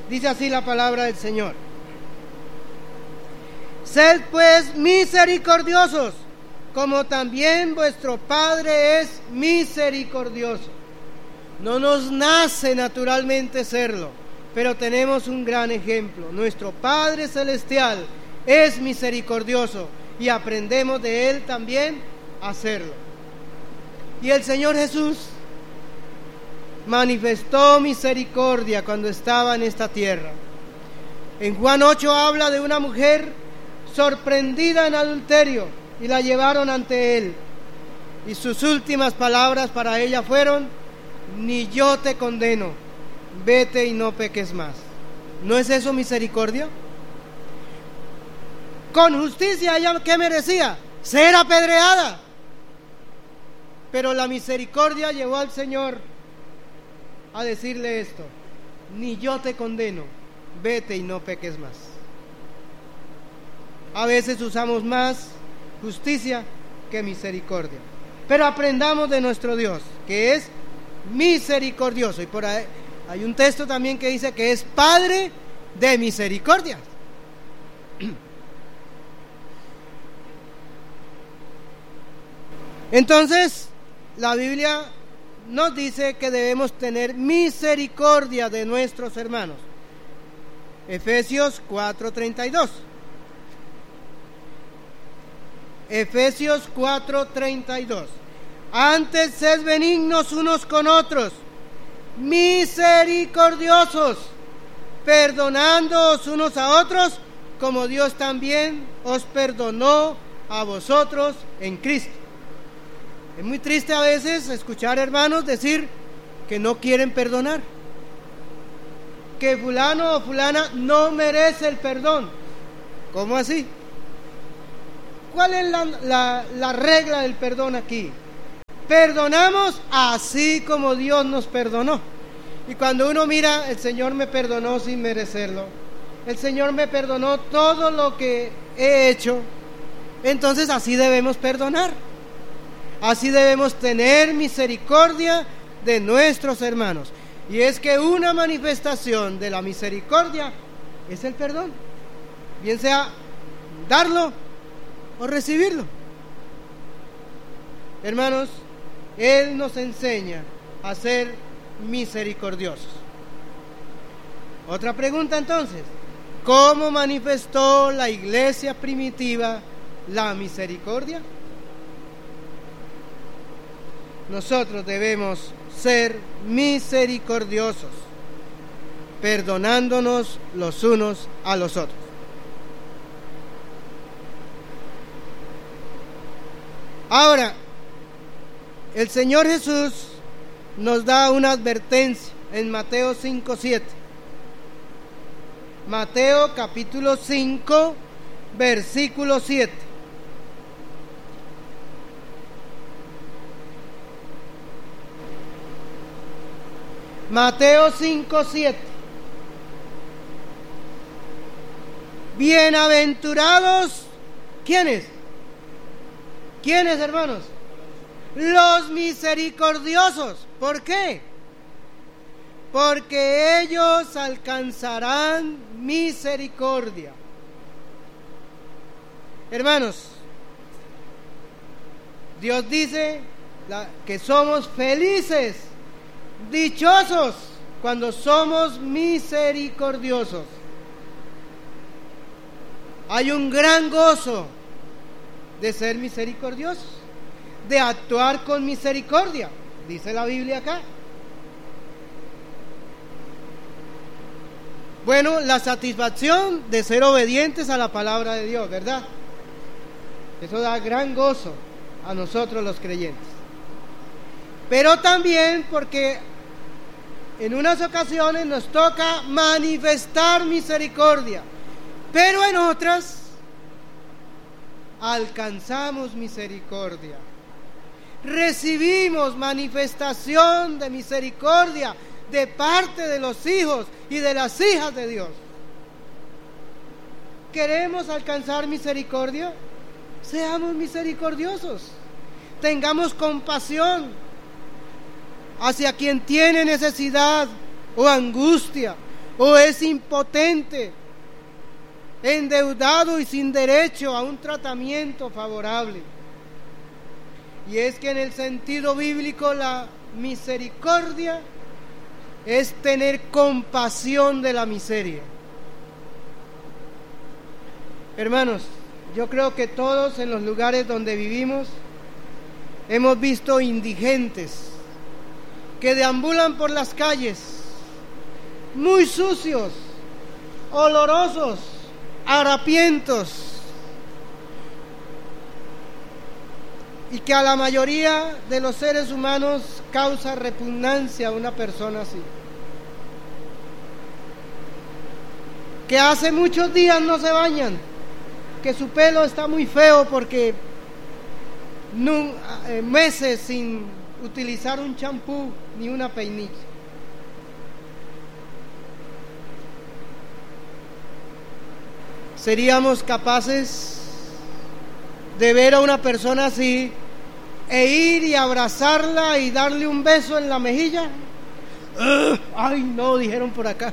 Dice así la palabra del Señor: sed pues misericordiosos, como también vuestro Padre es misericordioso. No nos nace naturalmente serlo, pero tenemos un gran ejemplo. Nuestro Padre Celestial es misericordioso y aprendemos de Él también a hacerlo. Y el Señor Jesús manifestó misericordia cuando estaba en esta tierra. En Juan 8 habla de una mujer sorprendida en adulterio y la llevaron ante Él. Y sus últimas palabras para ella fueron: ni yo te condeno, vete y no peques más. ¿No es eso misericordia? Con justicia ella, ¿qué merecía? Ser apedreada. Pero la misericordia llevó al Señor a decirle esto: ni yo te condeno, vete y no peques más. A veces usamos más justicia que misericordia, pero aprendamos de nuestro Dios, que es misericordioso. Y por ahí hay un texto también que dice que es Padre de misericordia. Entonces, la Biblia nos dice que debemos tener misericordia de nuestros hermanos. Efesios 4:32. Efesios 4:32. Antes sed benignos unos con otros, misericordiosos, perdonándoos unos a otros, como Dios también os perdonó a vosotros en Cristo. Es muy triste a veces escuchar hermanos decir que no quieren perdonar, que fulano o fulana no merece el perdón. ¿Cómo así? ¿Cuál es la regla del perdón aquí? Perdonamos así como Dios nos perdonó. Y cuando uno mira, el Señor me perdonó sin merecerlo, el Señor me perdonó todo lo que he hecho, entonces así debemos perdonar. Así debemos tener misericordia de nuestros hermanos. Y es que una manifestación de la misericordia es el perdón, bien sea darlo o recibirlo. Hermanos, Él nos enseña a ser misericordiosos. Otra pregunta entonces: ¿cómo manifestó la iglesia primitiva la misericordia? Nosotros debemos ser misericordiosos, perdonándonos los unos a los otros. Ahora, el Señor Jesús nos da una advertencia en Mateo 5:7. Mateo capítulo 5, versículo 7. Mateo 5:7. Bienaventurados, ¿quiénes? ¿Quiénes, hermanos? Los misericordiosos. ¿Por qué? Porque ellos alcanzarán misericordia. Hermanos, Dios dice que somos felices, dichosos, cuando somos misericordiosos. Hay un gran gozo de ser misericordiosos, de actuar con misericordia, dice la Biblia acá. Bueno, la satisfacción de ser obedientes a la palabra de Dios, ¿verdad? Eso da gran gozo a nosotros los creyentes. Pero también porque en unas ocasiones nos toca manifestar misericordia, pero en otras alcanzamos misericordia. Recibimos manifestación de misericordia de parte de los hijos y de las hijas de Dios. ¿Queremos alcanzar misericordia? Seamos misericordiosos. Tengamos compasión hacia quien tiene necesidad o angustia o es impotente, endeudado y sin derecho a un tratamiento favorable. Y es que en el sentido bíblico la misericordia es tener compasión de la miseria. Hermanos, yo creo que todos en los lugares donde vivimos hemos visto indigentes que deambulan por las calles, muy sucios, olorosos, harapientos, y que a la mayoría de los seres humanos causa repugnancia a una persona así. Que hace muchos días no se bañan, que su pelo está muy feo porque meses sin utilizar un champú ni una peinilla. ¿Seríamos capaces de ver a una persona así e ir y abrazarla y darle un beso en la mejilla? ¡Ay, no! Dijeron por acá.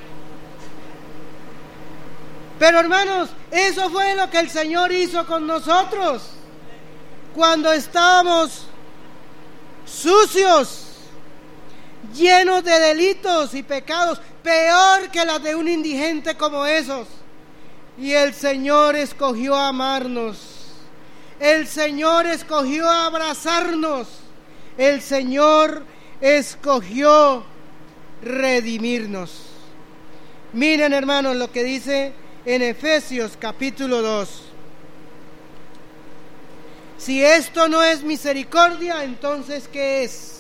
Pero hermanos, eso fue lo que el Señor hizo con nosotros cuando estábamos sucios, llenos de delitos y pecados, peor que las de un indigente como esos. Y el Señor escogió amarnos, el Señor escogió abrazarnos, el Señor escogió redimirnos. Miren, hermanos, lo que dice en Efesios capítulo 2. Si esto no es misericordia, entonces ¿qué es?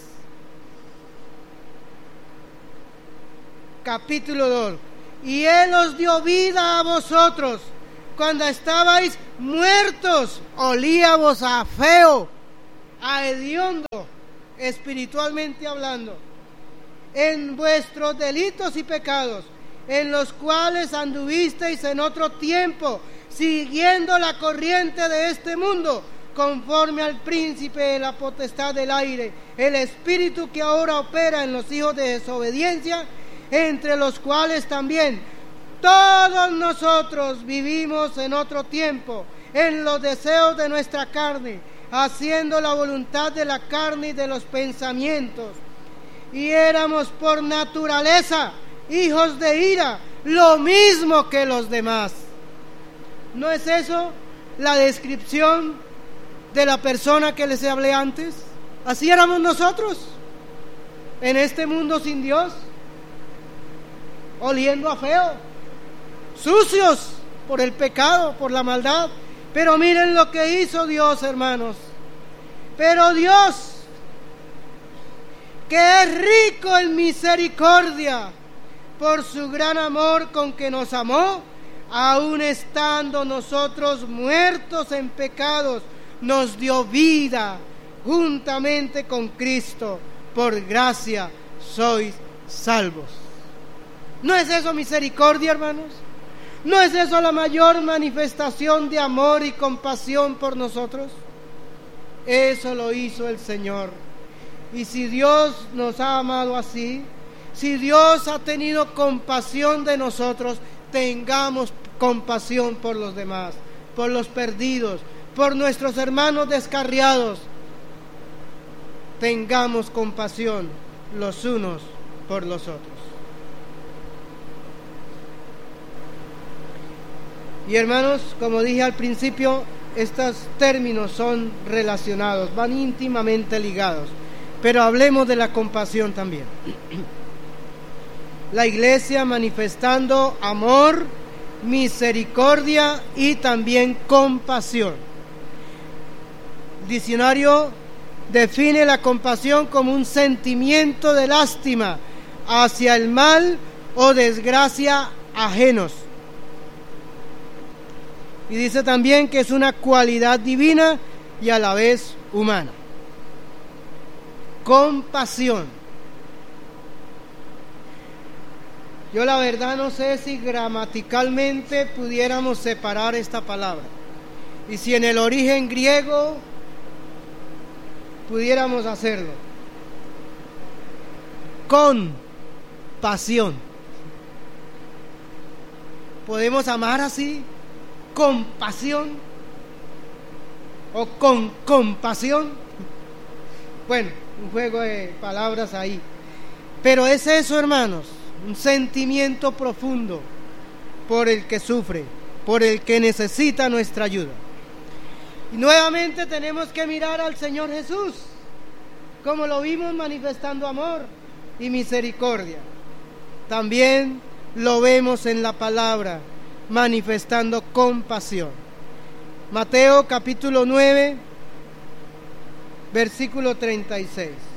Capítulo 2. Y Él os dio vida a vosotros cuando estabais muertos, olíamos a feo, a hediondo, espiritualmente hablando, en vuestros delitos y pecados, en los cuales anduvisteis en otro tiempo, siguiendo la corriente de este mundo, conforme al príncipe de la potestad del aire, el espíritu que ahora opera en los hijos de desobediencia, entre los cuales también todos nosotros vivimos en otro tiempo, en los deseos de nuestra carne, haciendo la voluntad de la carne y de los pensamientos, y éramos por naturaleza hijos de ira, lo mismo que los demás. ¿No es eso la descripción de la persona que les hablé antes? Así éramos nosotros, en este mundo sin Dios, oliendo a feo, sucios por el pecado, por la maldad. Pero miren lo que hizo Dios, hermanos. Pero Dios, que es rico en misericordia, por su gran amor con que nos amó, aun estando nosotros muertos en pecados, nos dio vida juntamente con Cristo. Por gracia sois salvos. ¿No es eso misericordia, hermanos? ¿No es eso la mayor manifestación de amor y compasión por nosotros? Eso lo hizo el Señor. Y si Dios nos ha amado así, si Dios ha tenido compasión de nosotros, tengamos compasión por los demás, por los perdidos, por nuestros hermanos descarriados. Tengamos compasión los unos por los otros. Y hermanos, como dije al principio, estos términos son relacionados, van íntimamente ligados. Pero hablemos de la compasión también. La iglesia manifestando amor, misericordia y también compasión. El diccionario define la compasión como un sentimiento de lástima hacia el mal o desgracia ajenos. Y dice también que es una cualidad divina y a la vez humana. Compasión. Yo la verdad no sé si gramaticalmente pudiéramos separar esta palabra. Y si en el origen griego pudiéramos hacerlo. Con pasión. podemos amar así, con pasión o con compasión. Bueno, un juego de palabras ahí. Pero es eso, hermanos, un sentimiento profundo por el que sufre, por el que necesita nuestra ayuda. Y nuevamente tenemos que mirar al Señor Jesús, como lo vimos manifestando amor y misericordia. También lo vemos en la palabra, manifestando compasión. Mateo capítulo 9, versículo 36.